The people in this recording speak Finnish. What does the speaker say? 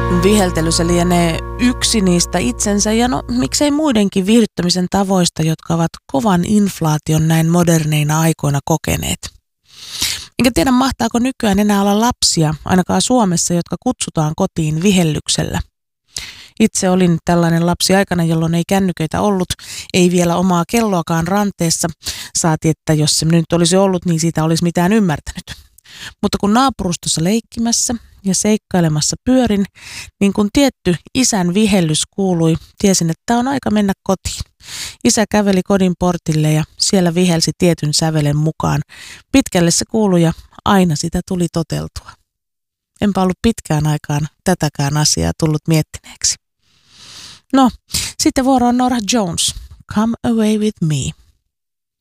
Viheltely se lienee yksi niistä itsensä ja no miksei muidenkin viihdyttämisen tavoista, jotka ovat kovan inflaation näin moderneina aikoina kokeneet. Enkä tiedä, mahtaako nykyään enää olla lapsia, ainakaan Suomessa, jotka kutsutaan kotiin vihellyksellä. Itse olin tällainen lapsi aikana, jolloin ei kännyköitä ollut, ei vielä omaa kelloakaan ranteessa. Saati, että jos se nyt olisi ollut, niin siitä olisi mitään ymmärtänyt. Mutta kun naapurustossa leikkimässä ja seikkailemassa pyörin, niin kun tietty isän vihellys kuului, tiesin, että on aika mennä kotiin. Isä käveli kodin portille ja siellä vihelsi tietyn sävelen mukaan. Pitkälle se kuului ja aina sitä tuli toteltua. Enpä ollut pitkään aikaan tätäkään asiaa tullut miettineeksi. No, sitten vuoro on Norah Jones. Come away with me.